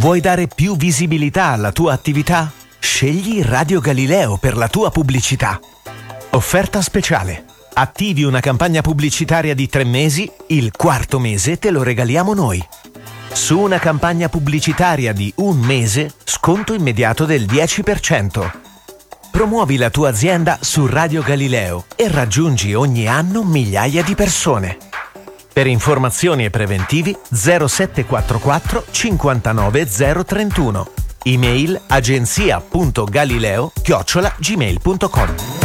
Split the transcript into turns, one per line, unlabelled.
Vuoi dare più visibilità alla tua attività? Scegli Radio Galileo per la tua pubblicità. Offerta speciale. Attivi una campagna pubblicitaria di 3 mesi, il 4º mese te lo regaliamo noi. Su una campagna pubblicitaria di 1 mese, sconto immediato del 10%. Promuovi la tua azienda su Radio Galileo e raggiungi ogni anno migliaia di persone. Per informazioni e preventivi 0744 59 031. Email agenzia.galileo@gmail.com.